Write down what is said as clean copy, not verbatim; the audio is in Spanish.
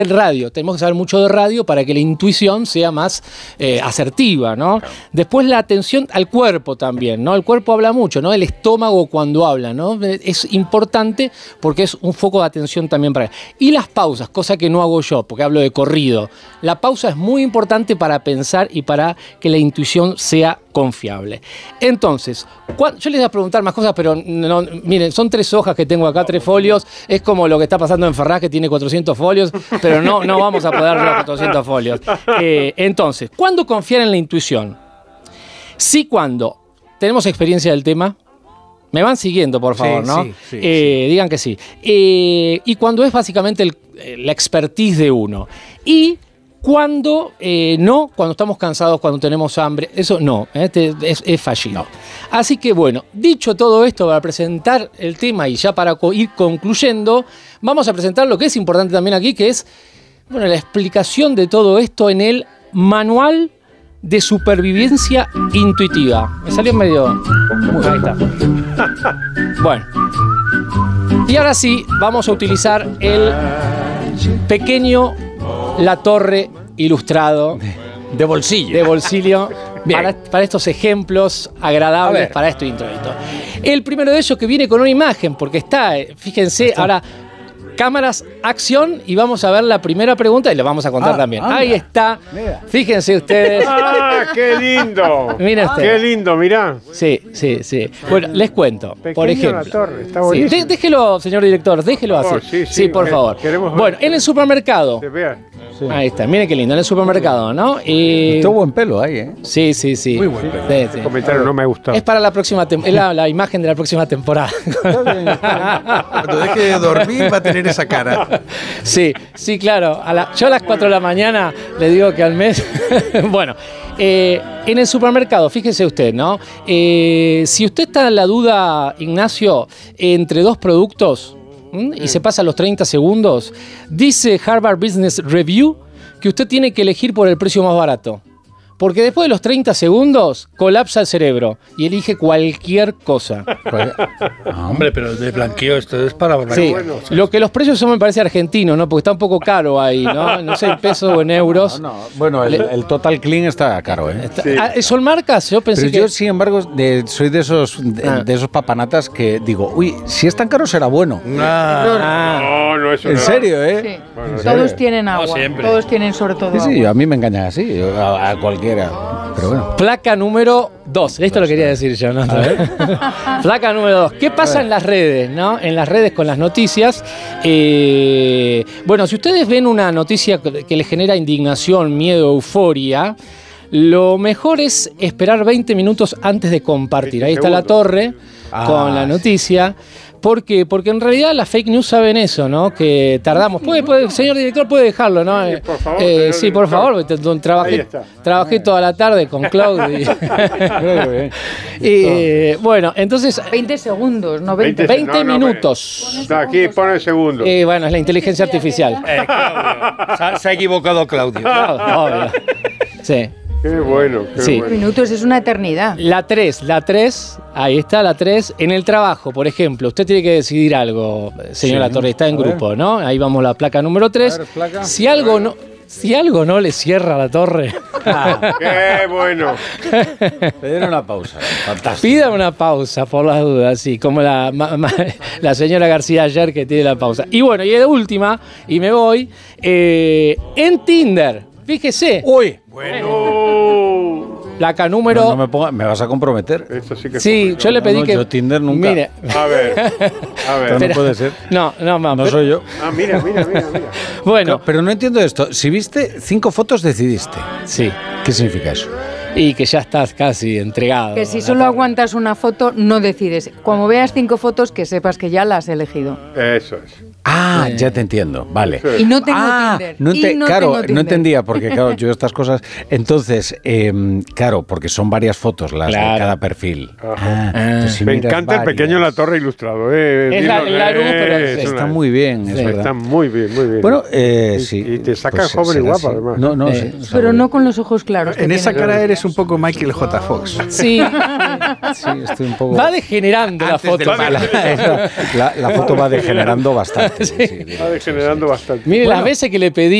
radio, tenemos que saber mucho de radio para que la intuición sea más asertiva, ¿no? Claro. Después la atención al cuerpo también, ¿no? El cuerpo habla mucho, ¿no? El estómago cuando habla, ¿no? Es importante porque es un foco de atención también para él. Y las pausas, cosa que no hago yo, porque hablo de corrido. La pausa es muy importante para pensar y para que la intuición sea confiable. Entonces, yo les voy a preguntar más cosas, pero no, miren, son 3 hojas que tengo acá, 3 folios, es como lo que está pasando en Ferraz, que tiene 400 folios, pero no vamos a poder leer 400 folios. Entonces, ¿cuándo confiar en la intuición? Sí, cuando tenemos experiencia del tema. Me van siguiendo, por favor, ¿no? Sí. Digan que sí. Y cuando es básicamente la expertise de uno. Y cuando cuando estamos cansados, cuando tenemos hambre, eso no, es fallido. No. Así que bueno, dicho todo esto, para presentar el tema y ya para ir concluyendo, vamos a presentar lo que es importante también aquí, que es la explicación de todo esto en el Manual de Supervivencia Intuitiva. Me salió medio... Ahí está. Bueno. Y ahora sí, vamos a utilizar el pequeño La Torre ilustrado. De bolsillo. De bolsillo. Para estos ejemplos agradables, para esto introito. El primero de ellos que viene con una imagen, porque está, fíjense, ahora... Cámaras, acción, y vamos a ver la primera pregunta y le vamos a contar también. Anda. Ahí está. Mira. Fíjense ustedes. ¡Ah, qué lindo! Mira usted. ¡Qué lindo, mirá! Sí. Bueno, les cuento. Pequeño por ejemplo. La Torre, está buenísimo. Déjelo, señor director, déjelo así. Sí, por favor. Bueno, en el supermercado. Se vean. Sí. Ahí está, miren qué lindo, en el supermercado, ¿no? Todo buen pelo ahí, ¿eh? Sí. Muy buen pelo. El comentario no me ha gustado. Es para la próxima es la imagen de la próxima temporada. Cuando deje de dormir va a tener esa cara. Sí, claro. Yo a las 4 de la mañana le digo que al mes... Bueno, en el supermercado, fíjese usted, ¿no? Si usted está en la duda, Ignacio, entre 2 productos... y se pasa los 30 segundos, dice Harvard Business Review que usted tiene que elegir por el precio más barato. Porque después de los 30 segundos colapsa el cerebro y elige cualquier cosa. Hombre, pero de blanqueo esto es para blanqueo. Sí, bueno, lo que los precios son me parece argentinos, ¿no? Porque está un poco caro ahí, ¿no? No sé en pesos o en euros. No. Bueno, el Total Clean está caro, ¿eh? ¿Son marcas? Yo pensé pero yo, sin embargo, soy de esos papanatas que digo, uy, si es tan caro será bueno. No, eso no. En serio, ¿eh? Sí. Bueno, todos tienen agua. Todos tienen sobre todo agua. Sí, a mí me engañan así, a cualquiera. Pero bueno. Placa número 2. Esto lo quería decir yo, ¿no? Placa número 2. ¿Qué pasa en las redes, no? En las redes con las noticias. Bueno, si ustedes ven una noticia que les genera indignación, miedo, euforia, lo mejor es esperar 20 minutos antes de compartir. Ahí está La Torre con la noticia. ¿Por qué? Porque en realidad las fake news saben eso, ¿no? Que tardamos. Señor director, puede dejarlo, ¿no? Sí, por favor. Sí, por favor. Trabajé toda la tarde con Claudio. Bueno, entonces... 20 segundos, no 20. 20 minutos. No, aquí pone segundos. Bueno, es la inteligencia artificial. Claudio. Se ha equivocado Claudio. Obvio. Sí. Qué bueno, qué bueno. Minutos es una eternidad. La 3, ahí está la 3. En el trabajo, por ejemplo, usted tiene que decidir algo, señora Torre, está en grupo, ¿no? Ahí vamos la placa número 3. Si algo no le cierra La Torre. ¡Qué bueno! Pedir una pausa. Fantástico. Pida una pausa, por las dudas, sí, como la señora García ayer que tiene la pausa. Y bueno, y de última, y me voy, en Tinder, fíjese. ¡Uy! Bueno. Placa número... me vas a comprometer. Esto sí que sí, yo le pedí que... Yo Tinder nunca. Mire. A ver. Esto no puede ser. No, soy yo. Mira. Bueno. Pero no entiendo esto. Si viste 5 fotos, decidiste. Sí. ¿Qué significa eso? Y que ya estás casi entregado. Que si solo aguantas una foto, no decides. Como veas 5 fotos, que sepas que ya las has elegido. Eso es. Ya te entiendo, vale. Y no tengo Tinder. No entendía, porque claro, yo estas cosas... Entonces, claro, porque son varias fotos las de cada perfil. Si me encanta el pequeño La Torre ilustrado. Es la pero está muy bien, es verdad. Está muy bien, muy bien. Bueno, sí. Y te saca joven y guapa, además. No, sí, pero no con los ojos claros. En esa cara eres es un poco Michael J. Fox. Sí, estoy un poco... va degenerando la foto. La foto va degenerando bastante. Va degenerando bastante. Mire, las veces que le pedí